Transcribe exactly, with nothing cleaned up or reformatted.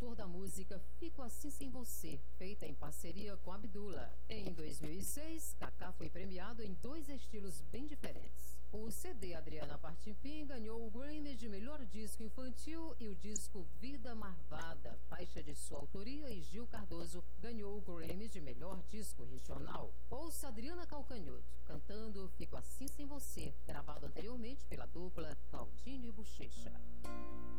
autor da música Fico Assim Sem Você, feita em parceria com Abdula. Em dois mil e seis, Kaká foi premiado em dois estilos bem diferentes. O C D Adriana Partimpim ganhou o Grammy de melhor disco infantil e o disco Vida Marvada, faixa de sua autoria, e Gil Cardoso ganhou o Grammy de melhor disco regional. Ouça Adriana Calcanhoto cantando Fico Assim Sem Você, gravado anteriormente pela dupla Claudinho e Bochecha.